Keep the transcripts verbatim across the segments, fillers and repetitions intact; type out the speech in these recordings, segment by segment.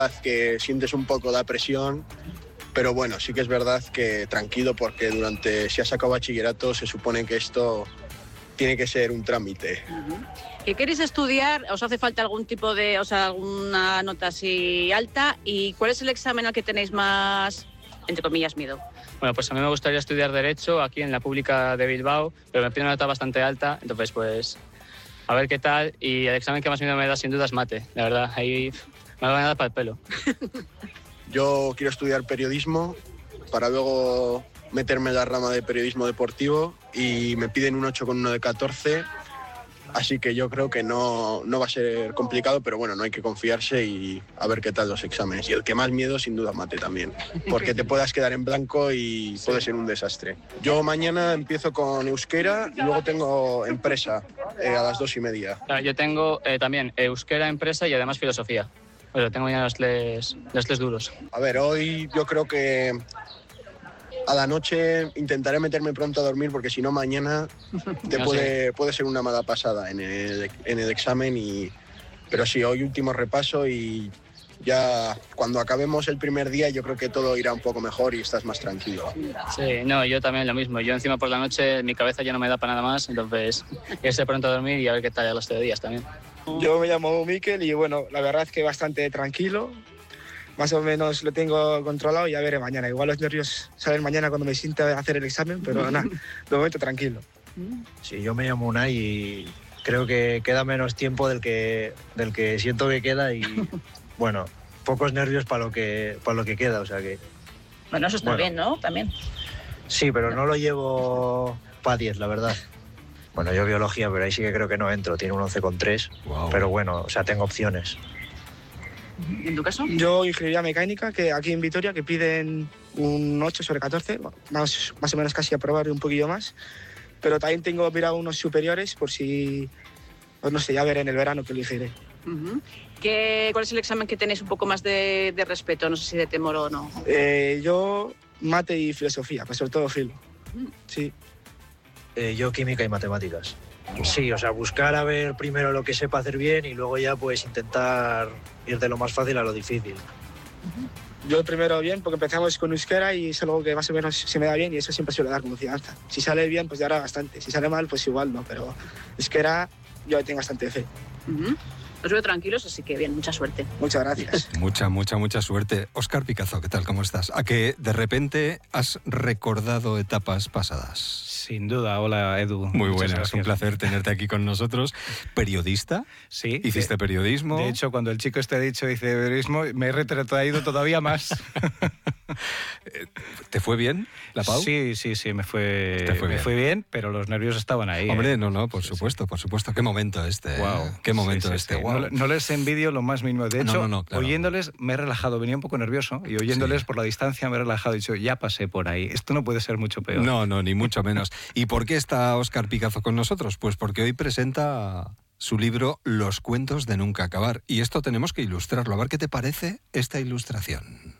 Que sientes un poco de presión, pero bueno, sí que es verdad que tranquilo, porque durante, si has sacado bachillerato, se supone que esto tiene que ser un trámite. Uh-huh. ¿Qué queréis estudiar? ¿Os hace falta algún tipo de, o sea, alguna nota así alta? ¿Y cuál es el examen al que tenéis más, entre comillas, miedo? Bueno, pues a mí me gustaría estudiar Derecho aquí en la Pública de Bilbao, pero me pide una nota bastante alta, entonces pues a ver qué tal. Y el examen que más miedo me da sin duda es mate, la verdad, ahí me van a dar para el pelo. Yo quiero estudiar periodismo para luego meterme en la rama de periodismo deportivo y me piden un ocho coma uno de catorce, así que yo creo que no, no va a ser complicado, pero bueno, no hay que confiarse y a ver qué tal los exámenes. Y el que más miedo, sin duda, mate también, porque te puedas quedar en blanco y puede ser un desastre. Yo mañana empiezo con euskera y luego tengo empresa eh, a las dos y media. Yo tengo eh, también euskera, empresa y además filosofía. Bueno, tengo ya los tres, los tres duros. A ver, hoy yo creo que a la noche intentaré meterme pronto a dormir, porque si no mañana te no puede, sé. puede ser una mala pasada en el, en el examen. Y, pero sí, hoy último repaso y ya cuando acabemos el primer día yo creo que todo irá un poco mejor y estás más tranquilo. Sí, no, yo también lo mismo. Yo encima por la noche mi cabeza ya no me da para nada más, entonces irse pronto a dormir y a ver qué tal a los tres días también. Yo me llamo Miquel y bueno, la verdad es que bastante tranquilo. Más o menos lo tengo controlado y ya veré mañana. Igual los nervios salen mañana cuando me sienta a hacer el examen, pero nada, de momento tranquilo. Sí, yo me llamo Unai y creo que queda menos tiempo del que, del que siento que queda y bueno, pocos nervios para lo que, para lo que queda, o sea que... Bueno, eso está bueno, bien, ¿no? También. Sí, pero no lo llevo para diez, la verdad. Bueno, yo biología, pero ahí sí que creo que no entro, tiene un once coma tres, wow. Pero bueno, o sea, tengo opciones. ¿En tu caso? Yo ingeniería mecánica, que aquí en Vitoria, que piden un ocho sobre catorce, más, más o menos casi aprobar un poquillo más, pero también tengo mirado unos superiores por si, pues no sé, ya veré en el verano que elegiré. Uh-huh. ¿Qué, ¿Cuál es el examen que tenéis un poco más de, de respeto? No sé si de temor o no. Eh, yo mate y filosofía, pues sobre todo filo. Uh-huh. Sí. Eh, yo química y matemáticas. Sí, o sea, buscar a ver primero lo que sepa hacer bien y luego ya pues intentar ir de lo más fácil a lo difícil. Uh-huh. Yo primero bien, porque empezamos con euskera y es algo que más o menos se me da bien y eso siempre suele dar confianza. Si sale bien, pues ya hará bastante. Si sale mal, pues igual no, pero euskera yo tengo bastante fe. Uh-huh. Os veo tranquilos, así que bien, mucha suerte. Muchas gracias. Mucha, mucha, mucha suerte. Óscar Picazo, ¿qué tal? ¿Cómo estás? ¿A que de repente has recordado etapas pasadas? Sin duda. Hola, Edu. Muy buenas, es un placer tenerte aquí con nosotros. ¿Periodista? Sí. ¿Hiciste de, periodismo? De hecho, cuando el chico este ha dicho hice periodismo, me he retrotraído todavía más. ¿Te fue bien la Pau? Sí, sí, sí, me fue, ¿Te fue me bien? fue bien, pero los nervios estaban ahí. Hombre, ¿eh? no, no, por supuesto, por supuesto. Qué momento este. Wow. Qué momento sí, sí, este. sí. Wow. No, no les envidio lo más mínimo. De hecho, no, no, no, claro. oyéndoles me he relajado. Venía un poco nervioso y oyéndoles sí. por la distancia me he relajado. He dicho, ya pasé por ahí. Esto no puede ser mucho peor. No, no, ni mucho menos. ¿Y por qué está Óscar Picazo con nosotros? Pues porque hoy presenta su libro Los cuentos de nunca acabar. Y esto tenemos que ilustrarlo. A ver qué te parece esta ilustración.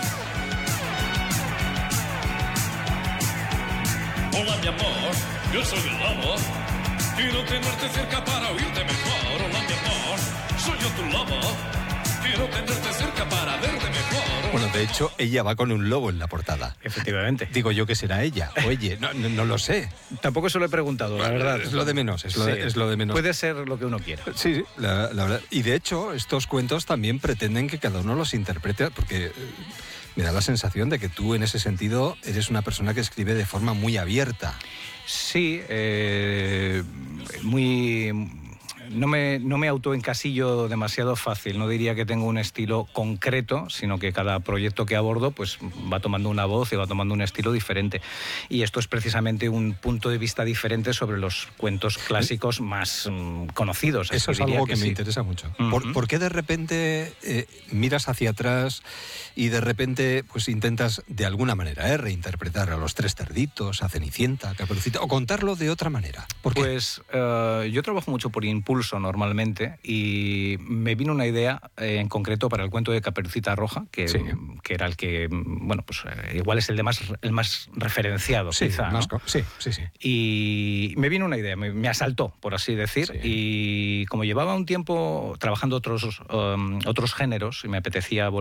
Hola, mi amor, yo soy el lobo. Quiero tenerte cerca para oírte mejor. Hola, mi amor, soy yo tu lobo. Quiero tenerte cerca para verte mejor. Bueno, de hecho, ella va con un lobo en la portada. Efectivamente. Digo yo que será ella. Oye, no, no, no lo sé. Tampoco se lo he preguntado, la verdad. Es lo de menos, es lo, sí. de, es lo de menos. Puede ser lo que uno quiera. Sí, sí, la, la verdad. Y de hecho, estos cuentos también pretenden que cada uno los interprete, porque me da la sensación de que tú en ese sentido eres una persona que escribe de forma muy abierta. Sí, eh, muy... No me, no me autoencasillo demasiado fácil, no diría que tengo un estilo concreto, sino que cada proyecto que abordo pues, va tomando una voz y va tomando un estilo diferente. Y esto es precisamente un punto de vista diferente sobre los cuentos clásicos más mm, conocidos. Eso es algo que, que sí. me interesa mucho. Uh-huh. ¿Por, ¿Por qué de repente eh, miras hacia atrás y de repente pues intentas de alguna manera eh, reinterpretar a los Tres Cerditos, a Cenicienta, a Caperucita, o contarlo de otra manera? ¿Por qué? Pues uh, yo trabajo mucho por impulso. pulso normalmente y me vino una idea eh, en concreto para el cuento de Caperucita Roja, que, Sí. que era el que, bueno, pues eh, igual es el de más el más referenciado, Sí, quizá, más ¿no? co- sí, sí, sí. Y me vino una idea, me, me asaltó, por así decir, Sí. y como llevaba un tiempo trabajando otros, um, otros géneros y me apetecía volver